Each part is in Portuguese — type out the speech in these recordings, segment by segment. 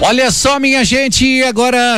Olha só, minha gente, agora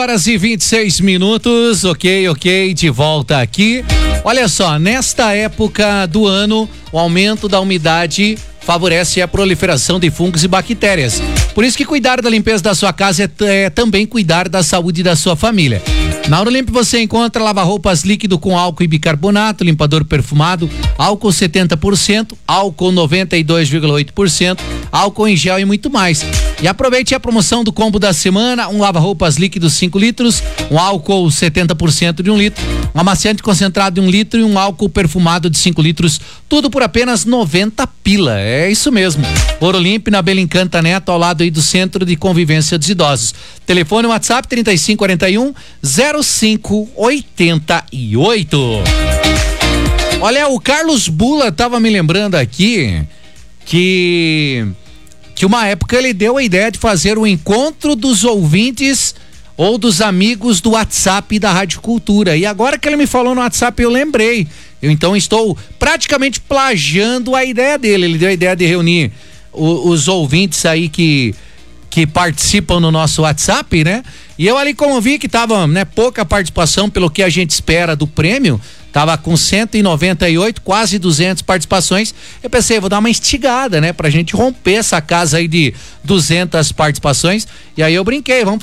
3h26, ok, de volta aqui. Olha só, nesta época do ano, o aumento da umidade favorece a proliferação de fungos e bactérias. Por isso que cuidar da limpeza da sua casa é também cuidar da saúde da sua família. Na Aurolimp você encontra lava-roupas líquido com álcool e bicarbonato, limpador perfumado, álcool 70%, álcool 92,8%, álcool em gel e muito mais. E aproveite a promoção do combo da semana: um lava-roupas líquido 5 litros, um álcool 70% de 1 litro, um amaciante concentrado de 1 litro e um álcool perfumado de 5 litros, tudo por apenas 90 pila. É isso mesmo. Aurolimp na Belincanta Neto, ao lado aí do Centro de Convivência dos Idosos. Telefone WhatsApp 3541-0588. Olha, o Carlos Bula tava me lembrando aqui que uma época ele deu a ideia de fazer o encontro dos ouvintes ou dos amigos do WhatsApp da Rádio Cultura. E agora que ele me falou no WhatsApp, eu lembrei. Eu então estou praticamente plagiando a ideia dele. Ele deu a ideia de reunir os ouvintes aí que participam no nosso WhatsApp, né? E eu ali, como vi que tava, né, pouca participação pelo que a gente espera do prêmio, tava com 198, quase 200 participações. Eu pensei, vou dar uma instigada, né, pra gente romper essa casa aí de 200 participações. E aí eu brinquei, vamos